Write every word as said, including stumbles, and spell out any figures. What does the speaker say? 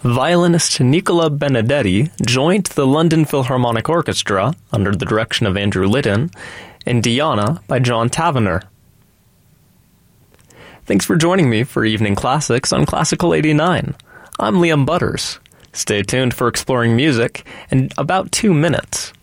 violinist Nicola Benedetti joined the London Philharmonic Orchestra, under the direction of Andrew Litton, in Diana by John Tavener. Thanks for joining me for Evening Classics on Classical eighty-nine. I'm Liam Butters. Stay tuned for exploring music in about two minutes.